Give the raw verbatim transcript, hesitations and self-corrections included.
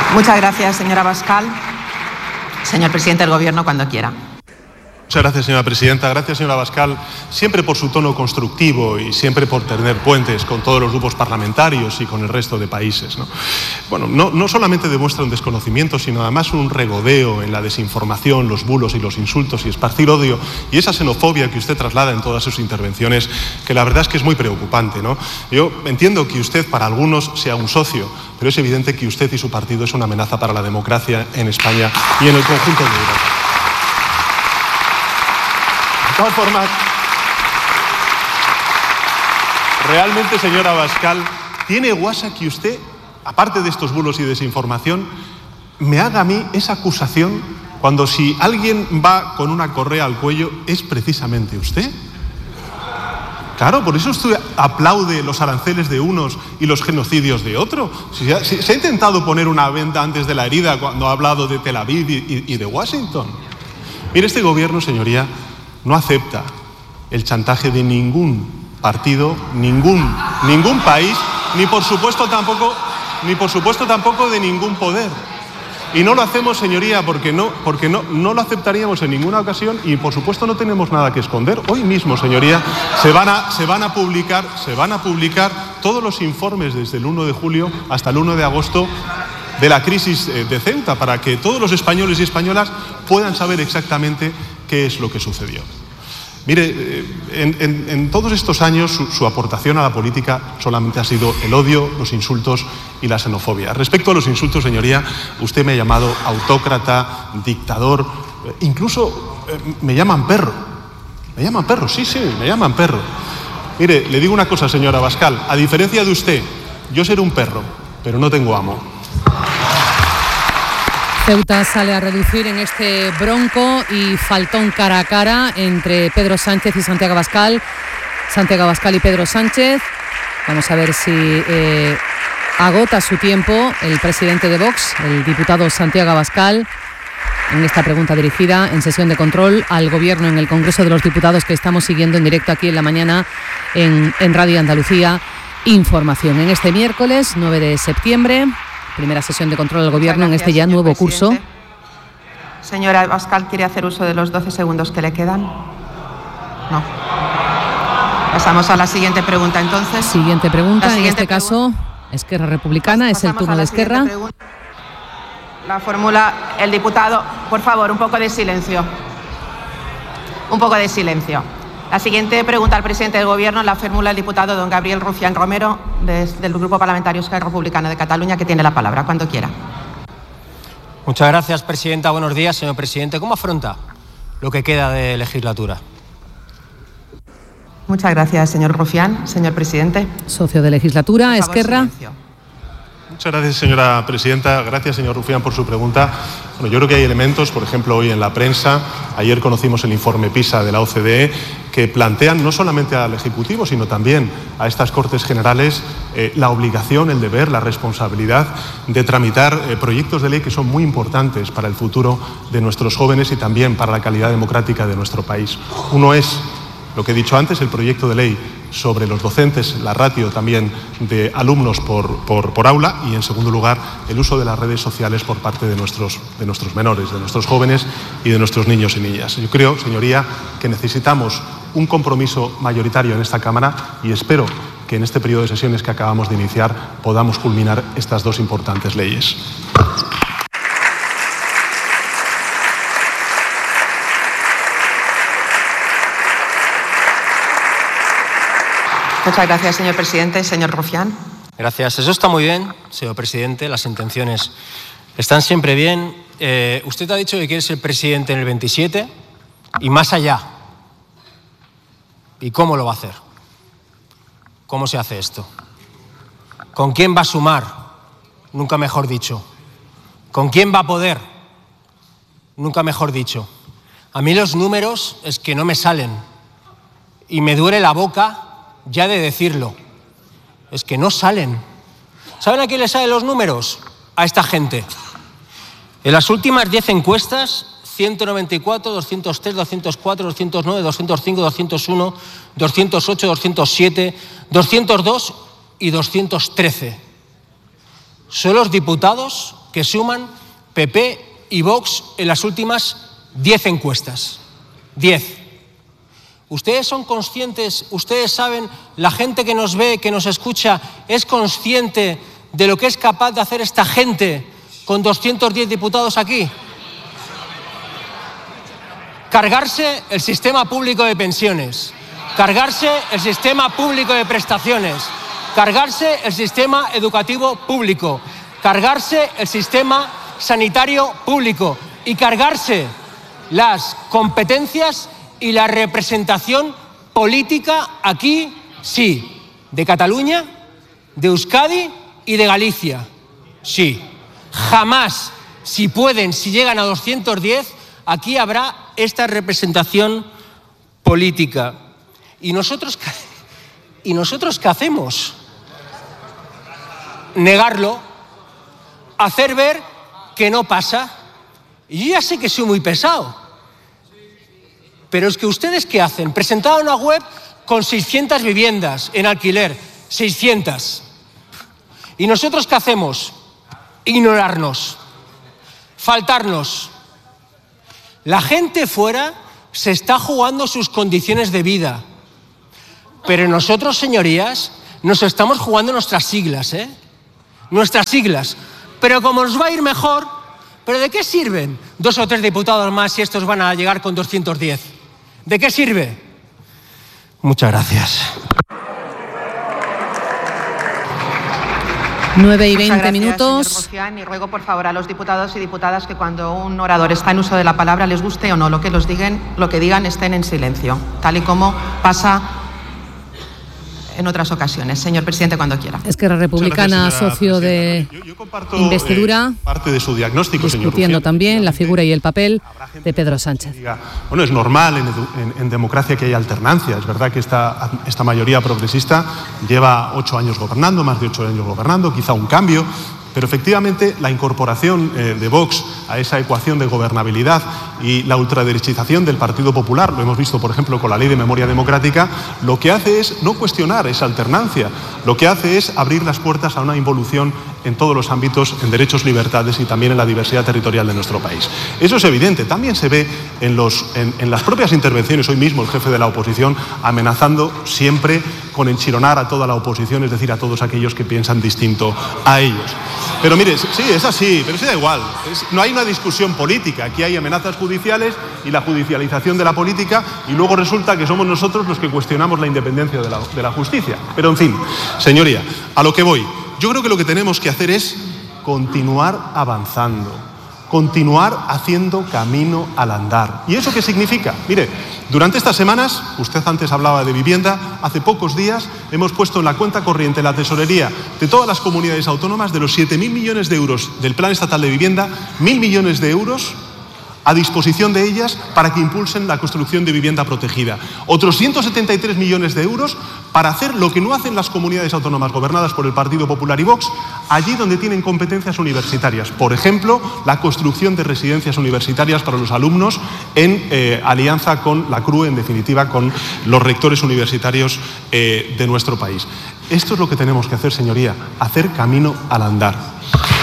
Muchas gracias, señora Abascal. Señor presidente del Gobierno, cuando quiera. Muchas gracias, señora presidenta. Gracias, señora Abascal, siempre por su tono constructivo y siempre por tener puentes con todos los grupos parlamentarios y con el resto de países, ¿no? Bueno, no, no solamente demuestra un desconocimiento, sino además un regodeo en la desinformación, los bulos y los insultos y esparcir odio y esa xenofobia que usted traslada en todas sus intervenciones, que la verdad es que es muy preocupante, ¿no? Yo entiendo que usted para algunos sea un socio, pero es evidente que usted y su partido es una amenaza para la democracia en España y en el conjunto de Europa. De todas formas, realmente, señora Abascal, ¿tiene guasa que usted, aparte de estos bulos y desinformación, me haga a mí esa acusación cuando si alguien va con una correa al cuello es precisamente usted? Claro, por eso usted aplaude los aranceles de unos y los genocidios de otros. Si se, ha, si se ha intentado poner una venda antes de la herida cuando ha hablado de Tel Aviv y, y, y de Washington. Mire, este gobierno, señoría, no acepta el chantaje de ningún partido, ningún, ningún país, ni por supuesto tampoco, ni por supuesto tampoco de ningún poder. Y no lo hacemos, señoría, porque no, porque no, no lo aceptaríamos en ninguna ocasión y por supuesto no tenemos nada que esconder. Hoy mismo, señoría, se van a, se van a publicar, se van a publicar todos los informes desde el uno de julio hasta el uno de agosto de la crisis de Ceuta, para que todos los españoles y españolas puedan saber exactamente qué es lo que sucedió. Mire, en, en, en todos estos años su, su aportación a la política solamente ha sido el odio, los insultos y la xenofobia. Respecto a los insultos, señoría, usted me ha llamado autócrata, dictador, incluso eh, me llaman perro. Me llaman perro, sí, sí, me llaman perro. Mire, le digo una cosa, señora Abascal, a diferencia de usted, yo seré un perro, pero no tengo amo. Ceuta sale a reducir en este bronco y faltón cara a cara entre Pedro Sánchez y Santiago Abascal. Santiago Abascal y Pedro Sánchez. Vamos a ver si eh, agota su tiempo el presidente de Vox, el diputado Santiago Abascal, en esta pregunta dirigida en sesión de control al Gobierno en el Congreso de los Diputados que estamos siguiendo en directo aquí en la mañana en, en Radio Andalucía Información. En este miércoles nueve de septiembre... primera sesión de control del Gobierno gracias, en este ya nuevo presidente. Curso. Señora Abascal, ¿quiere hacer uso de los doce segundos que le quedan? No. Pasamos a la siguiente pregunta, entonces. Siguiente pregunta, siguiente en este caso, Esquerra Republicana, Pas- es el turno de Esquerra. La formula el diputado. Por favor, un poco de silencio. Un poco de silencio. La siguiente pregunta al presidente del Gobierno la formula el diputado don Gabriel Rufián Romero, de, del Grupo Parlamentario Esquerra Republicana de Cataluña, que tiene la palabra, cuando quiera. Muchas gracias, presidenta. Buenos días, señor presidente. ¿Cómo afronta lo que queda de legislatura? Muchas gracias, señor Rufián. Señor presidente. Socio de legislatura, por Esquerra. Favor, silencio. Muchas gracias, señora presidenta. Gracias, señor Rufián, por su pregunta. Bueno, yo creo que hay elementos, por ejemplo, hoy en la prensa, ayer conocimos el informe PISA de la O C D E, que plantean no solamente al Ejecutivo, sino también a estas Cortes Generales eh, la obligación, el deber, la responsabilidad de tramitar eh, proyectos de ley que son muy importantes para el futuro de nuestros jóvenes y también para la calidad democrática de nuestro país. Uno es, lo que he dicho antes, el proyecto de ley sobre los docentes, la ratio también de alumnos por, por, por aula y, en segundo lugar, el uso de las redes sociales por parte de nuestros, de nuestros menores, de nuestros jóvenes y de nuestros niños y niñas. Yo creo, señoría, que necesitamos un compromiso mayoritario en esta Cámara y espero que en este periodo de sesiones que acabamos de iniciar podamos culminar estas dos importantes leyes. Muchas gracias, señor presidente. Señor Rufián. Gracias. Eso está muy bien, señor presidente. Las intenciones están siempre bien. Eh, usted ha dicho que quiere ser presidente en el veintisiete y más allá. ¿Y cómo lo va a hacer? ¿Cómo se hace esto? ¿Con quién va a sumar? Nunca mejor dicho. ¿Con quién va a poder? Nunca mejor dicho. A mí los números es que no me salen y me duele la boca ya de decirlo. Es que no salen. ¿Saben a quién le salen los números? A esta gente. En las últimas diez encuestas, ciento noventa y cuatro, doscientos tres, doscientos cuatro, doscientos nueve, doscientos cinco, doscientos uno, doscientos ocho, doscientos siete, doscientos dos y doscientos trece. son los diputados que suman P P y Vox en las últimas diez encuestas. Diez. ¿Ustedes son conscientes, ustedes saben, la gente que nos ve, que nos escucha, es consciente de lo que es capaz de hacer esta gente con doscientos diez diputados aquí? Cargarse el sistema público de pensiones, cargarse el sistema público de prestaciones, cargarse el sistema educativo público, cargarse el sistema sanitario público y cargarse las competencias y la representación política aquí, sí, de Cataluña, de Euskadi y de Galicia. Sí, jamás, si pueden, si llegan a doscientos diez, aquí habrá esta representación política. ¿Y nosotros, ¿y nosotros qué hacemos? Negarlo, hacer ver que no pasa. Y yo ya sé que soy muy pesado, pero es que ustedes ¿qué hacen? Presentaron una web con seiscientas viviendas en alquiler, seiscientas. ¿Y nosotros qué hacemos? Ignorarnos, faltarnos. La gente fuera se está jugando sus condiciones de vida, pero nosotros, señorías, nos estamos jugando nuestras siglas, ¿eh? Nuestras siglas. Pero como nos va a ir mejor, ¿pero de qué sirven dos o tres diputados más si estos van a llegar con doscientos diez? ¿De qué sirve? Muchas gracias. nueve y Muchas veinte gracias, minutos. señor Bocian, y ruego por favor a los diputados y diputadas que cuando un orador está en uso de la palabra, les guste o no lo que los digan, lo que digan estén en silencio, tal y como pasa en otras ocasiones. Señor presidente, cuando quiera. Esquerra Republicana, gracias, socio de yo, yo comparto, investidura, eh, parte de su diagnóstico, discutiendo señor también la figura y el papel de Pedro Sánchez. Diga, bueno, es normal en, en, en democracia que haya alternancia. Es verdad que esta, esta mayoría progresista lleva ocho años gobernando, más de ocho años gobernando, quizá un cambio. Pero efectivamente la incorporación eh, de Vox a esa ecuación de gobernabilidad y la ultraderechización del Partido Popular, lo hemos visto por ejemplo con la Ley de Memoria Democrática, lo que hace es no cuestionar esa alternancia, lo que hace es abrir las puertas a una involución en todos los ámbitos, en derechos, libertades y también en la diversidad territorial de nuestro país. Eso es evidente, también se ve en, los, en, en las propias intervenciones. Hoy mismo el jefe de la oposición amenazando siempre con enchironar a toda la oposición, es decir, a todos aquellos que piensan distinto a ellos. Pero mire, sí, es así, pero sí da igual. Es, no hay una discusión política. Aquí hay amenazas judiciales y la judicialización de la política, y luego resulta que somos nosotros los que cuestionamos la independencia de la, de la justicia. Pero en fin, señoría, a lo que voy. Yo creo que lo que tenemos que hacer es continuar avanzando, continuar haciendo camino al andar. ¿Y eso qué significa? Mire, durante estas semanas, usted antes hablaba de vivienda, hace pocos días hemos puesto en la cuenta corriente, en la tesorería de todas las comunidades autónomas, de los siete mil millones de euros del Plan Estatal de Vivienda, mil millones de euros a disposición de ellas para que impulsen la construcción de vivienda protegida. Otros ciento setenta y tres millones de euros para hacer lo que no hacen las comunidades autónomas gobernadas por el Partido Popular y Vox, allí donde tienen competencias universitarias. Por ejemplo, la construcción de residencias universitarias para los alumnos en eh, alianza con la C R U E, en definitiva, con los rectores universitarios eh, de nuestro país. Esto es lo que tenemos que hacer, señoría, hacer camino al andar.